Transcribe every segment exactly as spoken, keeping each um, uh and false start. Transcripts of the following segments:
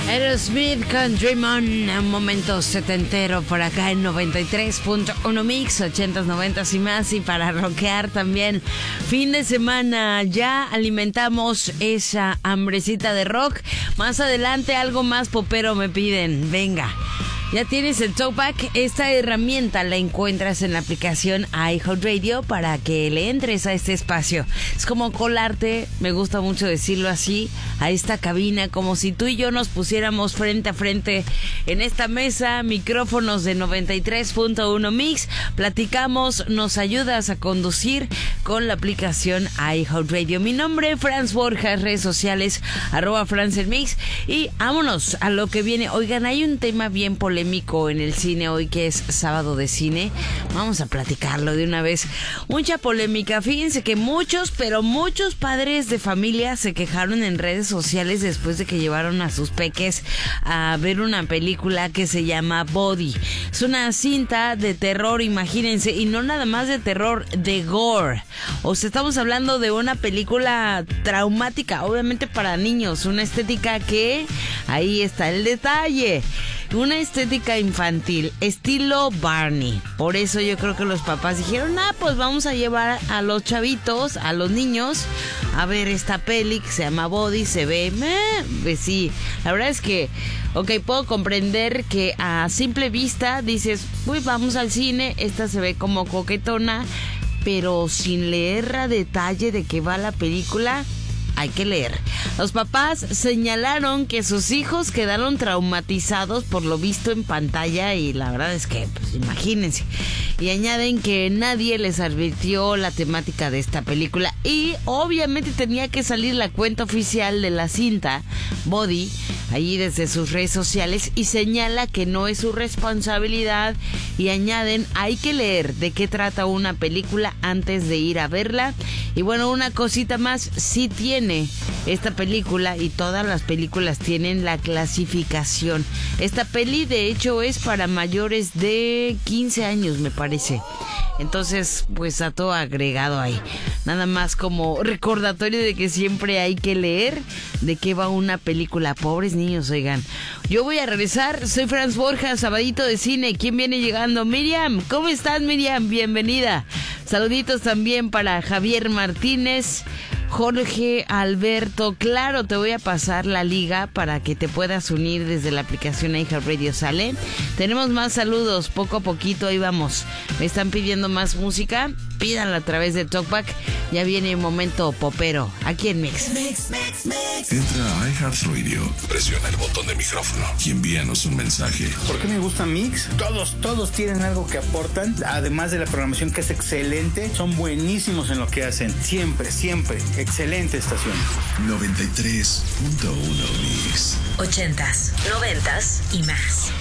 Aerosmith con Dream On, un momento setentero por acá en noventa y tres punto uno Mix, ochentas, noventas y más, y para rockear también. Fin de semana, ya alimentamos esa hambrecita de rock. Más adelante algo más popero me piden, venga. Ya tienes el Talkback. Esta herramienta la encuentras en la aplicación iHeartRadio para que le entres a este espacio. Es como colarte, me gusta mucho decirlo así, a esta cabina, como si tú y yo nos pusiéramos frente a frente en esta mesa, micrófonos de noventa y tres punto uno Mix. Platicamos, nos ayudas a conducir con la aplicación iHeartRadio. Mi nombre es Franz Borjas, redes sociales, arroba Franz el Mix. Y vámonos a lo que viene. Oigan, hay un tema bien polémico en el cine hoy, que es sábado de cine. Vamos a platicarlo de una vez. Mucha polémica. Fíjense que muchos, pero muchos padres de familia se quejaron en redes sociales después de que llevaron a sus peques a ver una película que se llama Body. Es una cinta de terror, imagínense, y no nada más de terror, de gore. O sea, estamos hablando de una película traumática, obviamente para niños, una estética que, ahí está el detalle, una estética infantil, estilo Barney. Por eso yo creo que los papás dijeron, ah, pues vamos a llevar a los chavitos, a los niños, a ver esta peli que se llama Body. Se ve, meh, pues sí, la verdad es que, ok, puedo comprender que a simple vista dices, uy, vamos al cine, esta se ve como coquetona, pero sin leer a detalle de qué va la película, hay que leer. Los papás señalaron que sus hijos quedaron traumatizados por lo visto en pantalla, y la verdad es que, pues imagínense. Y añaden que nadie les advirtió la temática de esta película, y obviamente tenía que salir la cuenta oficial de la cinta Body allí desde sus redes sociales, y señala que no es su responsabilidad, y añaden, hay que leer de qué trata una película antes de ir a verla. Y bueno, una cosita más, sí tiene esta película, y todas las películas tienen la clasificación. Esta peli de hecho es para mayores de quince años, me parece. Entonces, pues a todo agregado ahí. Nada más como recordatorio de que siempre hay que leer de qué va una película. Pobres niños, oigan. Yo voy a regresar, soy Franz Borjas, sabadito de cine. ¿Quién viene llegando? Miriam, ¿cómo estás, Miriam? Bienvenida. Saluditos también para Javier Martínez, Jorge Alberto. Claro, te voy a pasar la liga para que te puedas unir desde la aplicación iHeartRadio, ¿sale? Tenemos más saludos, poco a poquito, ahí vamos. Me están pidiendo más música, pídanla a través de Talkback. Ya viene el momento popero, aquí en Mix. Mix, Mix, Mix. Entra a iHeartRadio, presiona el botón de micrófono y envíanos un mensaje. ¿Por qué me gusta Mix? Todos, todos tienen algo que aportan, además de la programación que es excelente. Son buenísimos en lo que hacen, siempre, siempre. Excelente estación. noventa y tres punto uno Mix. Ochentas, noventas y más.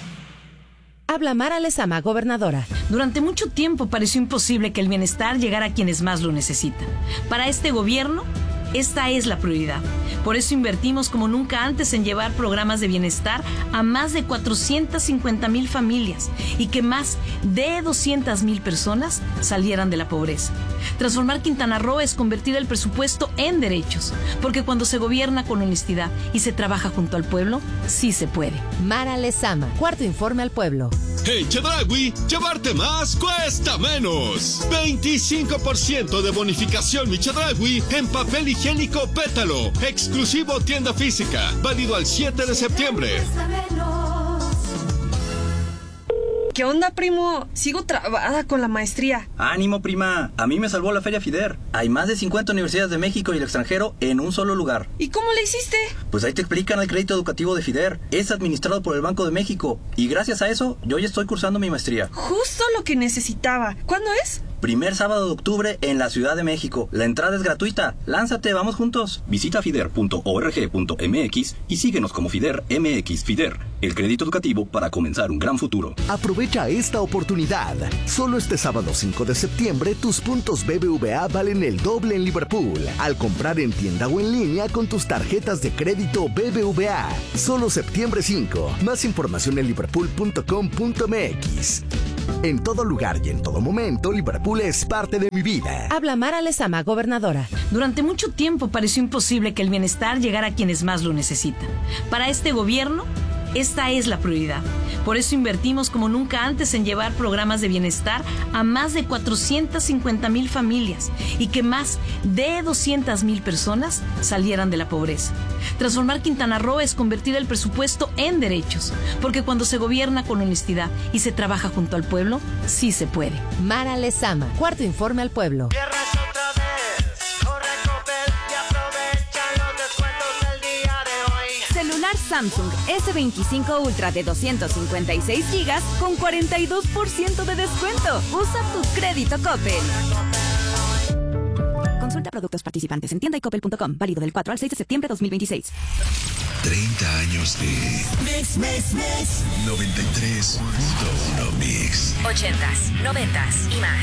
Habla Mara Lezama, gobernadora. Durante mucho tiempo pareció imposible que el bienestar llegara a quienes más lo necesitan. Para este gobierno, esta es la prioridad. Por eso invertimos como nunca antes en llevar programas de bienestar a más de cuatrocientas cincuenta mil familias y que más de doscientas mil personas salieran de la pobreza. Transformar Quintana Roo es convertir el presupuesto en derechos, porque cuando se gobierna con honestidad y se trabaja junto al pueblo, sí se puede. Mara Lezama, cuarto informe al pueblo. En Chedraui, llevarte más cuesta menos. veinticinco por ciento de bonificación mi Chedraui en papel higiénico Pétalo. Exclusivo tienda física. Válido al siete de septiembre. ¿Qué onda, primo? Sigo trabada con la maestría. ¡Ánimo, prima! A mí me salvó la Feria FIDER. Hay más de cincuenta universidades de México y el extranjero en un solo lugar. ¿Y cómo le hiciste? Pues ahí te explican el crédito educativo de FIDER. Es administrado por el Banco de México. Y gracias a eso, yo ya estoy cursando mi maestría. Justo lo que necesitaba. ¿Cuándo es? Primer sábado de octubre en la Ciudad de México. La entrada es gratuita. Lánzate, vamos juntos. Visita fider punto org punto mx y síguenos como FIDER M X. FIDER, el crédito educativo para comenzar un gran futuro. Aprovecha esta oportunidad. Solo este sábado cinco de septiembre, tus puntos B B V A valen el doble en Liverpool al comprar en tienda o en línea con tus tarjetas de crédito B B V A. Solo septiembre cinco. Más información en liverpool punto com punto mx. En todo lugar y en todo momento, Liverpool es parte de mi vida. Habla Mara Lezama, gobernadora. Durante mucho tiempo pareció imposible que el bienestar llegara a quienes más lo necesitan. Para este gobierno, esta es la prioridad. Por eso invertimos como nunca antes en llevar programas de bienestar a más de cuatrocientas cincuenta mil familias y que más de doscientas mil personas salieran de la pobreza. Transformar Quintana Roo es convertir el presupuesto en derechos, porque cuando se gobierna con honestidad y se trabaja junto al pueblo, sí se puede. Mara Lezama, cuarto informe al pueblo. Celular Samsung ese veinticinco Ultra de doscientos cincuenta y seis gigas con cuarenta y dos por ciento de descuento. Usa tu crédito Coppel. Consulta productos participantes en tienda y coppel punto com. Válido del cuatro al seis de septiembre de dos mil veintiséis. treinta años de Mix, Mix, Mix. noventa y tres punto uno Mix. ochentas, noventas y más.